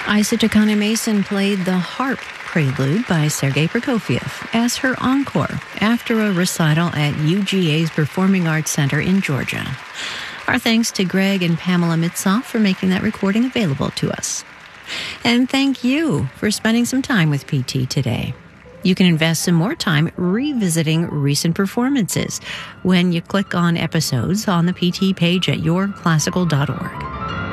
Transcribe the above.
Isa Takane Mason played the harp prelude by Sergei Prokofiev as her encore after a recital at UGA's Performing Arts Center in Georgia. Our thanks to Greg and Pamela Mitsoff for making that recording available to us. And thank you for spending some time with PT today. You can invest some more time revisiting recent performances when you click on episodes on the PT page at yourclassical.org.